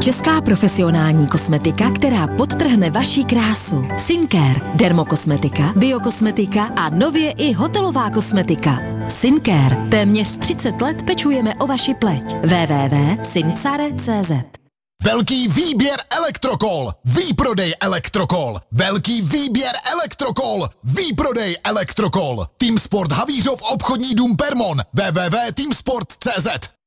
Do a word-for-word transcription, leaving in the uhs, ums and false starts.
Česká profesionální kosmetika, která podtrhne vaši krásu. Syncare, dermokosmetika, biokosmetika a nově i hotelová kosmetika. Syncare. Téměř třicet let pečujeme o vaši pleť. w w w tečka syncare tečka c z. Velký výběr Elektrokol. Výprodej Elektrokol. Velký výběr Elektrokol. Výprodej Elektrokol. Team Sport Havířov obchodní dům Permon. w w w tečka teamsport tečka c z.